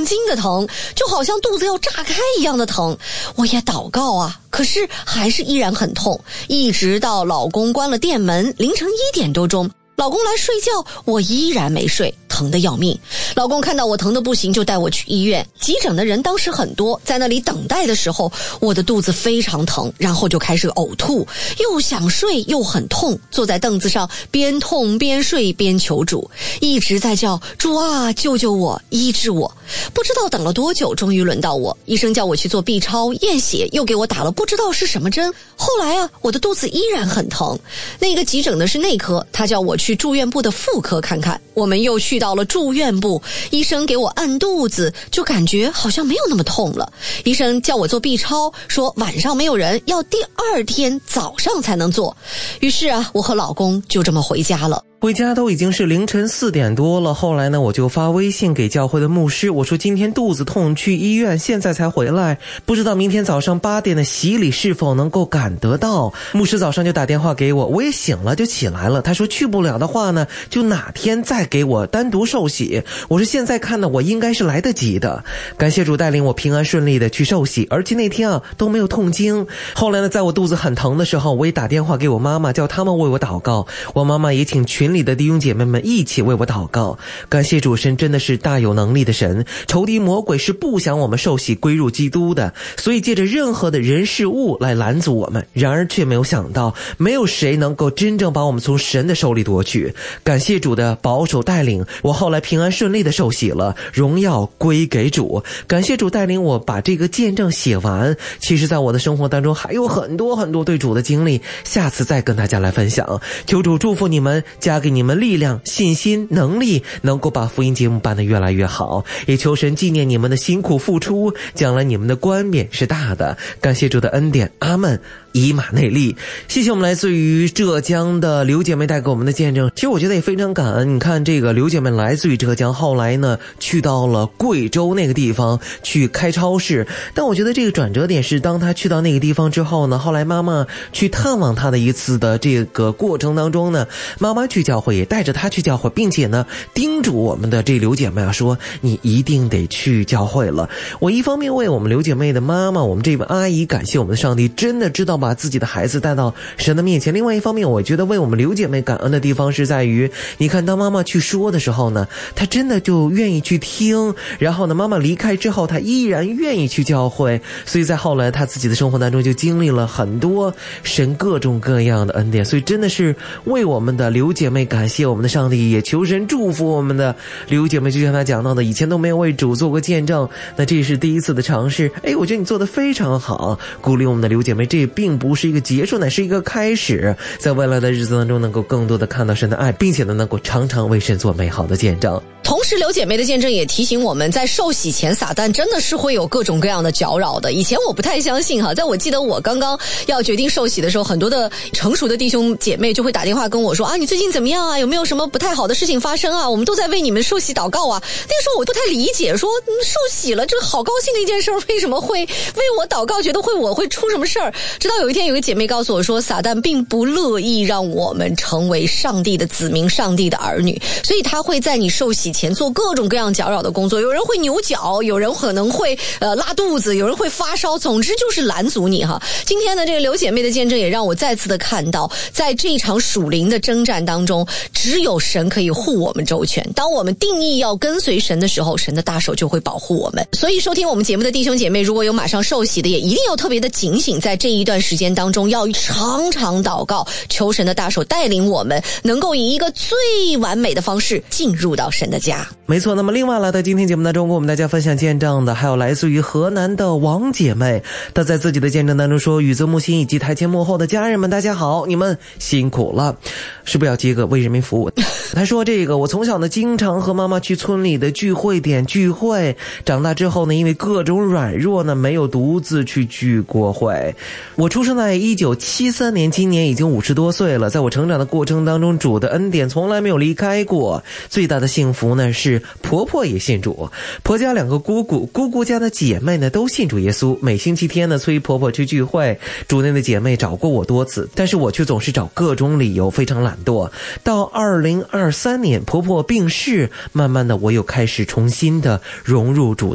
筋的疼，就好像肚子要炸开一样的疼。我也祷告啊，可是还是依然很痛，一直到老公关了店门，凌晨1点多钟，老公来睡觉，我依然没睡，疼得要命。老公看到我疼得不行，就带我去医院。急诊的人当时很多，在那里等待的时候，我的肚子非常疼，然后就开始呕吐，又想睡又很痛，坐在凳子上边痛边睡边求主，一直在叫主啊，救救我，医治我。不知道等了多久，终于轮到我，医生叫我去做 B 超验血，又给我打了不知道是什么针。后来啊，我的肚子依然很疼，那个急诊的是内科，他叫我去住院部的妇科看看。我们又去到了住院部，医生给我按肚子，就感觉好像没有那么痛了。医生叫我做 B 超，说晚上没有人，要第2天早上才能做。于是啊，我和老公就这么回家了。 回家都已经是凌晨4点多了，后来呢，我就发微信给教会的牧师，我说今天肚子痛去医院，现在才回来，不知道明天早上8点的洗礼是否能够赶得到。牧师早上就打电话给我，我也醒了就起来了，他说去不了的话呢，就哪天再给我单独受洗。我说现在看呢，我应该是来得及的。感谢主带领我平安顺利的去受洗，而且那天啊都没有痛经。后来呢，在我肚子很疼的时候，我也打电话给我妈妈，叫他们为我祷告，我妈妈也请群里的弟兄姐妹们一起为我祷告。感谢主，神真的是大有能力的神，仇敌魔鬼是不想我们受洗归入基督的，所以借着任何的人事物来拦阻我们，然而却没有想到，没有谁能够真正把我们从神的手里夺取。感谢主的保守带领，我后来平安顺利的受洗了，荣耀归给主。感谢主带领我把这个见证写完，其实在我的生活当中还有很多很多对主的经历，下次再跟大家来分享。求主祝福你们，加给你们力量、信心、能力，能够把福音节目办得越来越好，也求神纪念你们的辛苦付出，将来你们的冠冕是大的。感谢主的恩典，阿们。以马内利。谢谢我们来自于浙江的刘姐妹带给我们的见证，其实我觉得也非常感恩。你看这个刘姐妹来自于浙江，后来呢去到了贵州那个地方去开超市，但我觉得这个转折点是当她去到那个地方之后呢，后来妈妈去探望她的一次的这个过程当中呢，妈妈去教会也带着她去教会，并且呢叮嘱我们的这刘姐妹啊说你一定得去教会了。我一方面为我们刘姐妹的妈妈，我们这位阿姨感谢我们的上帝真的知道把自己的孩子带到神的面前。另外一方面，我觉得为我们刘姐妹感恩的地方是在于，你看当妈妈去说的时候呢，她真的就愿意去听，然后呢妈妈离开之后她依然愿意去教会，所以在后来她自己的生活当中就经历了很多神各种各样的恩典，所以真的是为我们的刘姐妹感谢我们的上帝，也求神祝福我们的刘姐妹。就像她讲到的，以前都没有为主做过见证，那这是第一次的尝试，我觉得你做得非常好，鼓励我们的刘姐妹，这并不是一个结束，乃是一个开始，在未来的日子当中能够更多的看到神的爱，并且呢能够常常为神做美好的见证。 同时刘姐妹的见证也提醒我们，在受洗前撒旦真的是会有各种各样的搅扰的。以前我不太相信哈，在我记得我刚刚要决定受洗的时候，很多的成熟的弟兄姐妹就会打电话跟我说啊，你最近怎么样啊，有没有什么不太好的事情发生啊，我们都在为你们受洗祷告啊。那个时候我不太理解，说受洗了这个好高兴的一件事，为什么会为我祷告，觉得我会出什么事儿。直到有一天有个姐妹告诉我说，撒旦并不乐意让我们成为上帝的子民，上帝的儿女，所以他会在你受洗前做各种各样搅扰的工作，有人会扭脚，有人可能会拉肚子，有人会发烧，总之就是拦阻你哈。今天的这个刘姐妹的见证也让我再次的看到，在这一场属灵的征战当中，只有神可以护我们周全。当我们定义要跟随神的时候，神的大手就会保护我们。所以收听我们节目的弟兄姐妹，如果有马上受洗的，也一定要特别的警醒，在这一段时间当中要常常祷告，求神的大手带领我们，能够以一个最完美的方式进入到神的家。 没错，那么另外来到今天节目当中跟我们大家分享见证的还有来自于河南的王姐妹，她在自己的见证当中说，宇泽木心以及台前幕后的家人们大家好，你们辛苦了，是不是要接个为人民服务。她说我从小呢经常和妈妈去村里的聚会点聚会，长大之后呢因为各种软弱呢没有独自去聚过会。我出生在1973年，今年已经50多岁了，在我成长的过程当中，主的恩典从来没有离开过。最大的幸福呢是婆婆也信主，婆家2个姑姑，姑姑家的姐妹呢都信主耶稣。每星期天呢催婆婆去聚会，主内的姐妹找过我多次，但是我却总是找各种理由，非常懒惰。到2023年婆婆病逝，慢慢的我又开始重新的融入主